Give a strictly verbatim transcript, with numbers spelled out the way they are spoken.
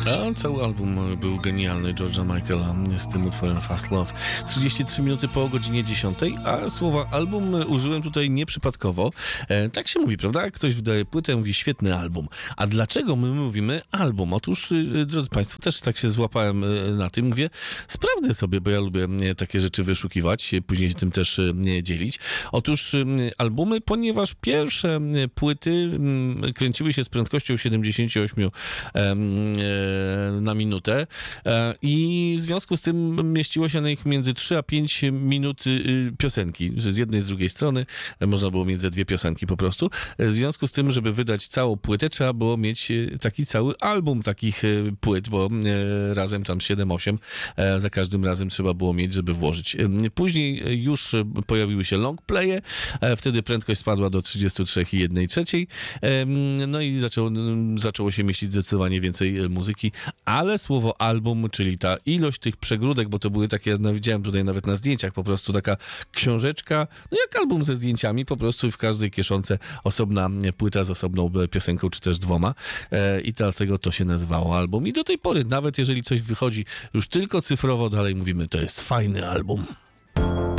A cały album był genialny George'a Michaela z tym utworem Fast Love. trzydzieści trzy minuty po godzinie dziesiątej, a słowa album użyłem tutaj nieprzypadkowo. E, tak się mówi, prawda? Ktoś wydaje płytę, mówi świetny album. A dlaczego my mówimy album? Otóż, e, drodzy Państwo, też tak się złapałem e, na tym. Mówię, sprawdzę sobie, bo ja lubię e, takie rzeczy wyszukiwać, e, później się tym też e, dzielić. Otóż e, albumy, ponieważ pierwsze e, płyty e, kręciły się z prędkością siedemdziesiąt osiem e, e, na minutę i w związku z tym mieściło się na nich między trzy a pięć minut piosenki. Z jednej, z drugiej strony można było mieć ze dwie piosenki po prostu. W związku z tym, żeby wydać całą płytę, trzeba było mieć taki cały album takich płyt, bo razem tam siedem osiem za każdym razem trzeba było mieć, żeby włożyć. Później już pojawiły się long playe, wtedy prędkość spadła do trzydzieści trzy i jedna trzecia. No i zaczęło, zaczęło się mieścić zdecydowanie więcej muzyki, ale słowo album, czyli ta ilość tych przegródek, bo to były takie, no widziałem tutaj nawet na zdjęciach, po prostu taka książeczka, no jak album ze zdjęciami, po prostu w każdej kieszonce osobna płyta z osobną piosenką, czy też dwoma e, i dlatego to się nazywało album. I do tej pory, nawet jeżeli coś wychodzi już tylko cyfrowo, dalej mówimy, to jest fajny album.